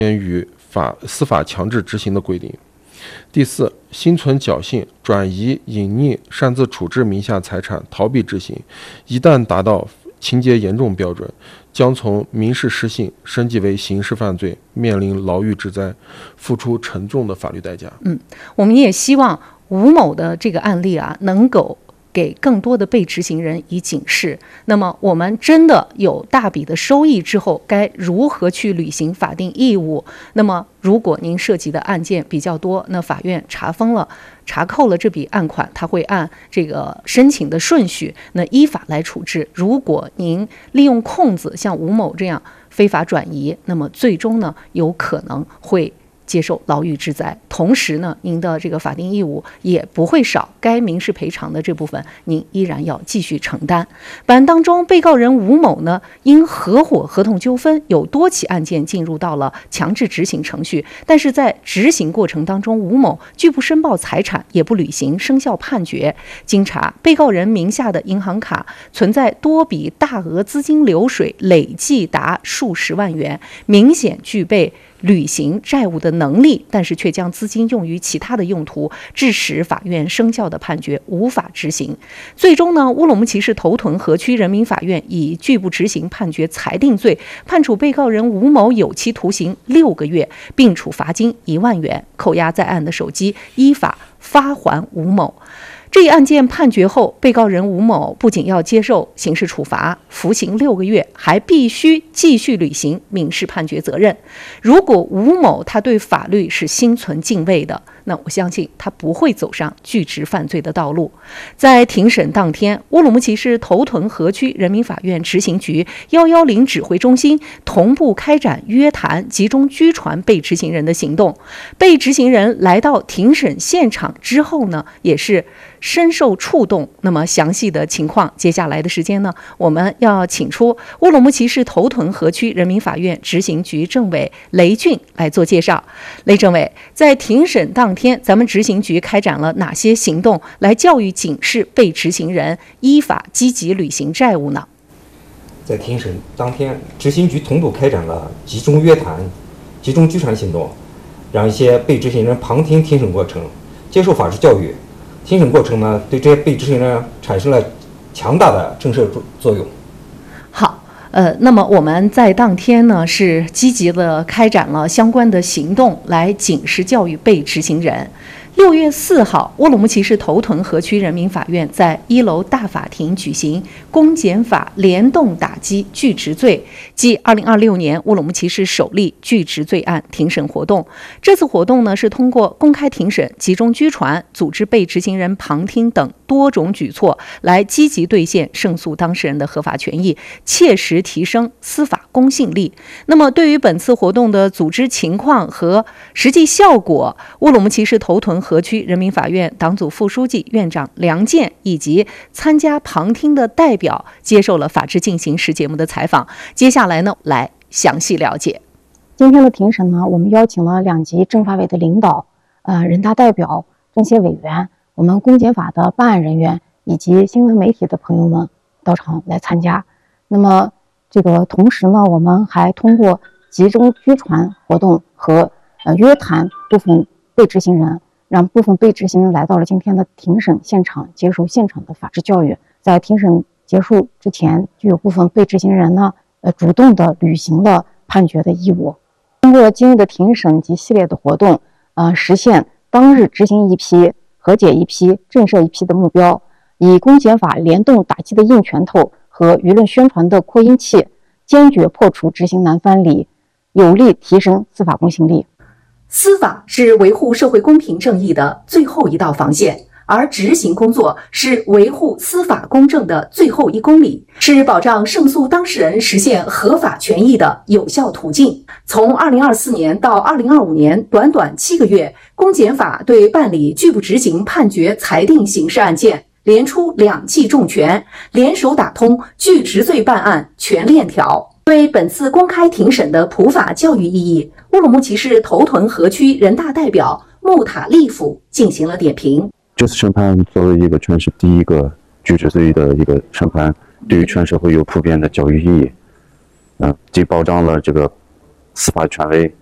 于司法强制执行的规定。第四，心存侥幸、转移、隐匿、擅自处置名下财产，逃避执行，一旦达到情节严重标准，将从民事失信升级为刑事犯罪，面临牢狱之灾，付出沉重的法律代价。 我们也希望吴某的这个案例能够给更多的被执行人以警示。那么我们真的有大笔的收益之后，该如何去履行法定义务？那么如果您涉及的案件比较多，那法院查扣了这笔案款，他会按这个申请的顺序，那依法来处置。如果您利用空子像吴某这样非法转移，那么最终呢，有可能会接受牢狱之灾。同时呢，您的这个法定义务也不会少，该民事赔偿的这部分您依然要继续承担。本案当中，被告人吴某呢，因合伙合同纠纷，有多起案件进入到了强制执行程序，但是在执行过程当中，吴某拒不申报财产，也不履行生效判决。经查，被告人名下的银行卡存在多笔大额资金流水，累计达数十万元，明显具备履行债务的能力，但是却将资金用于其他的用途，致使法院生效的判决无法执行。最终呢，乌鲁木齐市头屯河区人民法院以拒不执行判决裁定罪，判处被告人吴某有期徒刑6个月，并处罚金1万元，扣押在案的手机，依法发还吴某。这一案件判决后，被告人吴某不仅要接受刑事处罚，服刑6个月，还必须继续履行民事判决责任。如果吴某他对法律是心存敬畏的，那我相信他不会走上拒执犯罪的道路。在庭审当天，乌鲁木齐市头屯河区人民法院执行局110指挥中心同步开展约谈、集中拘传被执行人的行动。被执行人来到庭审现场之后呢，也是深受触动。那么详细的情况，接下来的时间呢，我们要请出乌鲁木齐市头屯河区人民法院执行局政委雷俊来做介绍。雷政委，在庭审当天，咱们执行局开展了哪些行动来教育警示被执行人依法积极履行债务呢？ 在庭审当天，执行局同步开展了集中约谈、集中拘传行动，让一些被执行人旁听庭审过程，接受法治教育。庭审过程呢，对这些被执行人产生了强大的震慑作用。 好，那么我们在当天呢，是积极的开展了相关的行动，来警示教育被执行人。6月4号，乌鲁木齐市头屯河区人民法院在1楼大法庭举行公检法联动打击拒执罪暨2026年乌鲁木齐市首例拒执罪案庭审活动。这次活动呢，是通过公开庭审、集中拘传、组织被执行人旁听等多种举措，来积极兑现胜诉当事人的合法权益，切实提升司法公信力。那么，对于本次活动的组织情况和实际效果，乌鲁木齐市头屯河区人民法院党组副书记、院长梁健以及参加旁听的代表接受了《法治进行时》节目的采访。接下来呢，来详细了解。 今天的庭审呢，我们邀请了2级政法委的领导、人大代表、政协委员、我们公检法的办案人员以及新闻媒体的朋友们到场来参加。那么同时呢，我们还通过集中拘传活动和约谈部分被执行人，让部分被执行人来到了今天的庭审现场，接受现场的法治教育。在庭审结束之前，就有部分被执行人呢，主动的履行了判决的义务。通过今日的庭审及系列的活动，实现当日执行一批、和解一批、震慑一批的目标，以公检法联动打击的硬拳头和舆论宣传的扩音器，坚决破除执行难藩篱，有力提升司法公信力。 司法是维护社会公平正义的最后一道防线，而执行工作是维护司法公正的最后1公里，是保障胜诉当事人实现合法权益的有效途径。从2024年到2025年短短7个月，公检法对办理拒不执行判决裁定刑事案件连出2记重拳，联手打通拒执罪办案全链条。对本次公开庭审的普法教育意义，乌鲁木齐市头屯河区人大代表穆塔利夫进行了点评。 这次审判作为一个全市第一个拒执罪的一个审判，对于全社会有普遍的教育意义。既保障了这个司法权威，